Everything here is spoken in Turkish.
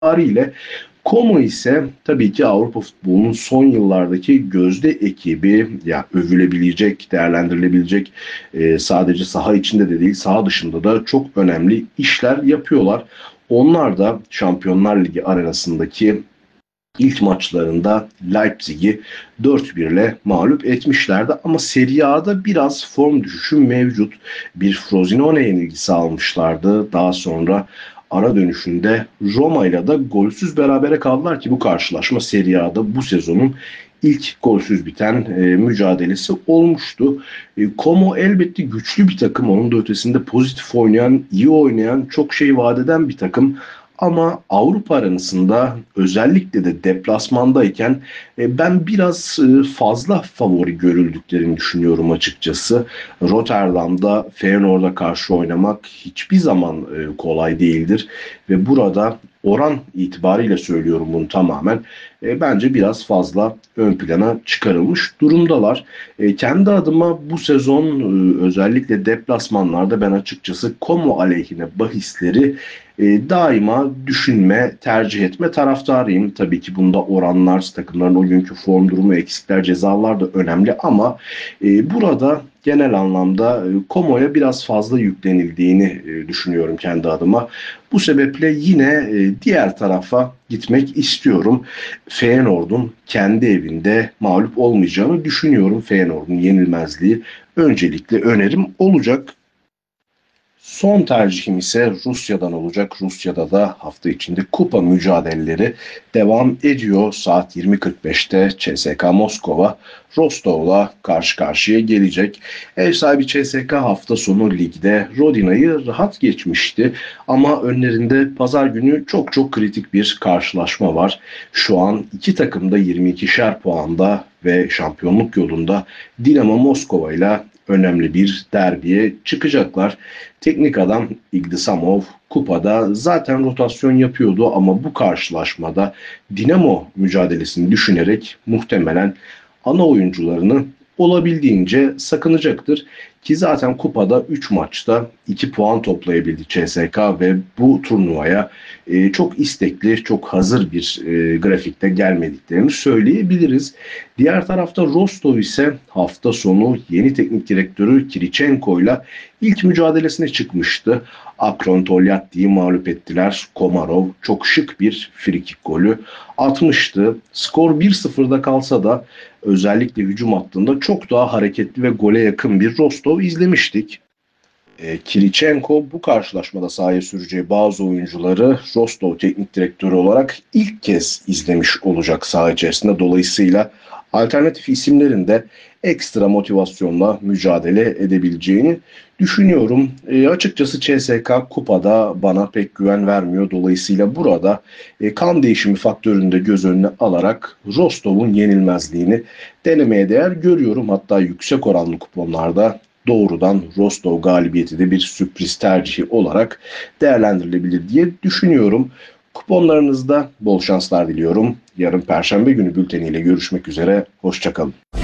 itibariyle Como ise tabii ki Avrupa futbolunun son yıllardaki gözde ekibi, ya övülebilecek, değerlendirilebilecek, sadece saha içinde de değil saha dışında da çok önemli işler yapıyorlar. Onlar da Şampiyonlar Ligi arenasındaki İlk maçlarında Leipzig'i 4-1 ile mağlup etmişlerdi ama Serie A'da biraz form düşüşü mevcut. Bir Frosinone yenilgisi almışlardı. Daha sonra ara dönüşünde Roma ile de golsüz berabere kaldılar ki bu karşılaşma Serie A'da bu sezonun ilk golsüz biten mücadelesi olmuştu. Como elbette güçlü bir takım. Onun da ötesinde pozitif oynayan, iyi oynayan, çok şey vaat eden bir takım. Ama Avrupa arenasında özellikle de deplasmandayken ben biraz fazla favori görüldüklerini düşünüyorum açıkçası. Rotterdam'da Feyenoord'a karşı oynamak hiçbir zaman kolay değildir ve burada oran itibariyle söylüyorum bunu tamamen. Bence biraz fazla ön plana çıkarılmış durumdalar. Kendi adıma bu sezon özellikle deplasmanlarda ben açıkçası Como aleyhine bahisleri daima düşünme, tercih etme taraftarıyım. Tabii ki bunda oranlar, takımların o günkü form durumu, eksikler, cezalar da önemli ama burada genel anlamda Como'ya biraz fazla yüklenildiğini düşünüyorum kendi adıma. Bu sebeple yine diğer tarafa gitmek istiyorum. Feyenoord'un kendi evinde mağlup olmayacağını düşünüyorum. Feyenoord'un yenilmezliği öncelikle önerim olacak. Son tercihim ise Rusya'dan olacak. Rusya'da da hafta içinde kupa mücadeleleri devam ediyor. Saat 20.45'te CSKA Moskova Rostov'la karşı karşıya gelecek. Ev sahibi CSKA hafta sonu ligde Rodina'yı rahat geçmişti. Ama önlerinde pazar günü çok çok kritik bir karşılaşma var. Şu an iki takım da 22'şer puanda ve şampiyonluk yolunda Dinamo Moskova ile önemli bir derbiye çıkacaklar. Teknik adam Igdisamov kupada zaten rotasyon yapıyordu ama bu karşılaşmada Dinamo mücadelesini düşünerek muhtemelen ana oyuncularını olabildiğince sakınacaktır. Ki zaten kupada 3 maçta 2 puan toplayabildi CSK ve bu turnuvaya çok istekli, çok hazır bir grafikte gelmediklerini söyleyebiliriz. Diğer tarafta Rostov ise hafta sonu yeni teknik direktörü Kirichenko ile ilk mücadelesine çıkmıştı. Akron Tolyatti'yi mağlup ettiler. Komarov çok şık bir frikik golü atmıştı. Skor 1-0'da kalsa da özellikle hücum hattında çok daha hareketli ve gole yakın bir Rostov izlemiştik. Kirichenko bu karşılaşmada sahaya süreceği bazı oyuncuları Rostov teknik direktörü olarak ilk kez izlemiş olacak saha içerisinde. Dolayısıyla alternatif isimlerin de ekstra motivasyonla mücadele edebileceğini düşünüyorum. Açıkçası CSK kupada bana pek güven vermiyor. Dolayısıyla burada kan değişimi faktörünü de göz önüne alarak Rostov'un yenilmezliğini denemeye değer görüyorum. Hatta yüksek oranlı kuponlarda doğrudan Rostov galibiyeti de bir sürpriz tercihi olarak değerlendirilebilir diye düşünüyorum. Kuponlarınızda bol şanslar diliyorum. Yarın Perşembe günü bülteniyle görüşmek üzere. Hoşçakalın.